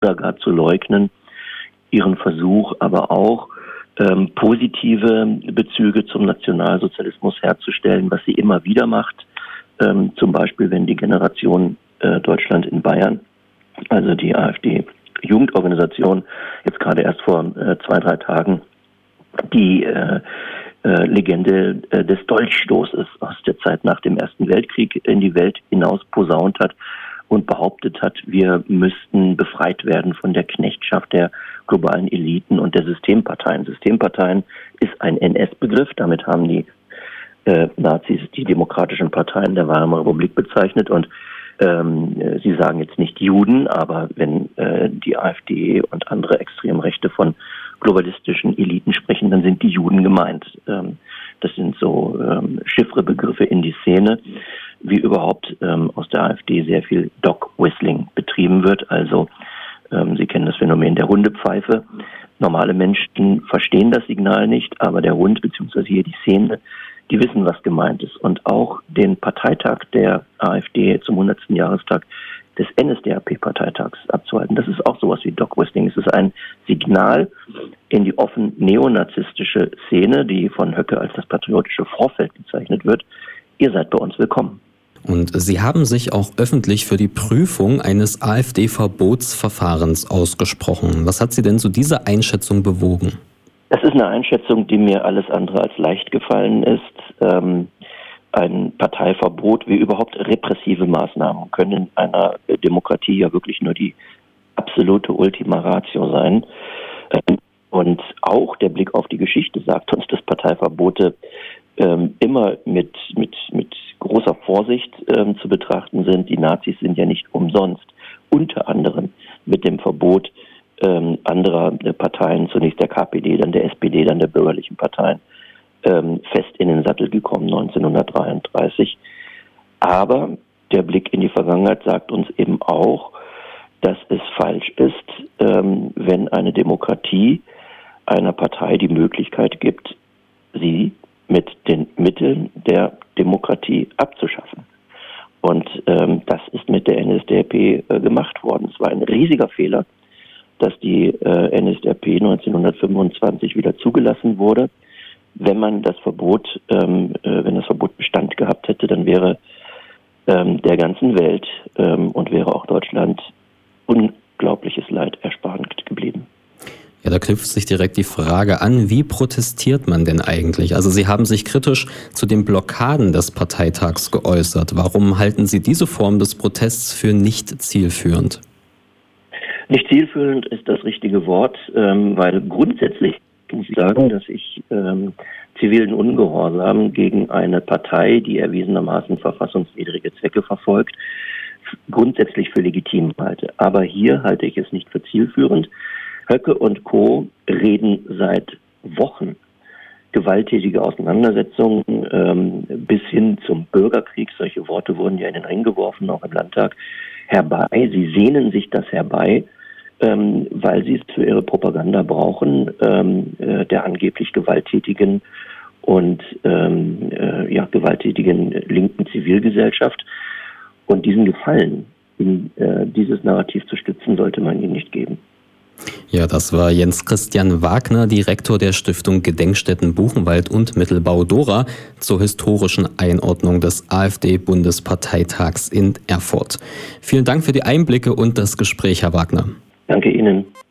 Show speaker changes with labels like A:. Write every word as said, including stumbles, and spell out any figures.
A: oder gar zu leugnen, ihren Versuch aber auch, ähm, positive Bezüge zum Nationalsozialismus herzustellen, was sie immer wieder macht. Ähm, zum Beispiel, wenn die Generation äh, Deutschland in Bayern, also die AfD-Jugendorganisation, jetzt gerade erst vor äh, zwei, drei Tagen die äh, äh, Legende äh, des Dolchstoßes aus der Zeit nach dem Ersten Weltkrieg in die Welt hinaus posaunt hat und behauptet hat, wir müssten befreit werden von der Knechtschaft der globalen Eliten und der Systemparteien. Systemparteien ist ein N S-Begriff, damit haben die äh, Nazis die demokratischen Parteien der Weimarer Republik bezeichnet und ähm, sie sagen jetzt nicht Juden, aber wenn äh, die AfD und andere Extremrechte von globalistischen Eliten sprechen, dann sind die Juden gemeint. Ähm, das sind so ähm, Chiffrebegriffe in die Szene, wie überhaupt ähm, aus der AfD sehr viel Dog-Whistling betrieben wird. Also ähm, Sie kennen das Phänomen der Hundepfeife. Normale Menschen verstehen das Signal nicht, aber der Hund bzw. hier die Szene, die wissen, was gemeint ist. Und auch den Parteitag der AfD zum hundertsten Jahrestag des N S D A P-Parteitags abzuhalten, das ist auch sowas wie Dog-Whistling. Es ist ein Signal in die offen neonazistische Szene, die von Höcke als das patriotische Vorfeld bezeichnet wird. Ihr seid bei uns willkommen.
B: Und Sie haben sich auch öffentlich für die Prüfung eines AfD-Verbotsverfahrens ausgesprochen. Was hat Sie denn zu dieser Einschätzung bewogen?
A: Das ist eine Einschätzung, die mir alles andere als leicht gefallen ist. Ähm, ein Parteiverbot, wie überhaupt repressive Maßnahmen können in einer Demokratie ja wirklich nur die absolute Ultima Ratio sein. Ähm, und auch der Blick auf die Geschichte sagt uns, dass Parteiverbote ähm, immer mit, mit, mit großer Vorsicht ähm, zu betrachten sind. Die Nazis sind ja nicht umsonst unter anderem mit dem Verbot ähm, anderer äh, Parteien, zunächst der K P D, dann der S P D, dann der bürgerlichen Parteien, ähm, fest in den Sattel gekommen neunzehnhundertdreiunddreißig. Aber der Blick in die Vergangenheit sagt uns eben auch, dass es falsch ist, ähm, wenn eine Demokratie einer Partei die Möglichkeit gibt, sie mit den Mitteln der Demokratie abzuschaffen. Und ähm, das ist mit der N S D A P äh, gemacht worden. Es war ein riesiger Fehler, dass die äh, N S D A P neunzehnhundertfünfundzwanzig wieder zugelassen wurde. Wenn man das Verbot, ähm, äh, wenn das Verbot Bestand gehabt hätte, dann wäre ähm, der ganzen Welt ähm, und wäre auch Deutschland unglaubliches Leid erspart geblieben.
B: Ja, da knüpft sich direkt die Frage an, wie protestiert man denn eigentlich? Also Sie haben sich kritisch zu den Blockaden des Parteitags geäußert. Warum halten Sie diese Form des Protests für nicht zielführend?
A: Nicht zielführend ist das richtige Wort, ähm, weil grundsätzlich muss ich sagen, dass ich ähm, zivilen Ungehorsam gegen eine Partei, die erwiesenermaßen verfassungswidrige Zwecke verfolgt, grundsätzlich für legitim halte. Aber hier halte ich es nicht für zielführend. Höcke und Co. reden seit Wochen gewalttätige Auseinandersetzungen ähm, bis hin zum Bürgerkrieg. Solche Worte wurden ja in den Ring geworfen, auch im Landtag, herbei. Sie sehnen sich das herbei, ähm, weil sie es für ihre Propaganda brauchen, ähm, äh, der angeblich gewalttätigen und ähm, äh, ja, gewalttätigen linken Zivilgesellschaft. Und diesen Gefallen, in äh, dieses Narrativ zu stützen, sollte man ihnen nicht geben.
B: Ja, das war Jens Christian Wagner, Direktor der Stiftung Gedenkstätten Buchenwald und Mittelbau Dora zur historischen Einordnung des AfD-Bundesparteitags in Erfurt. Vielen Dank für die Einblicke und das Gespräch, Herr Wagner.
A: Danke Ihnen.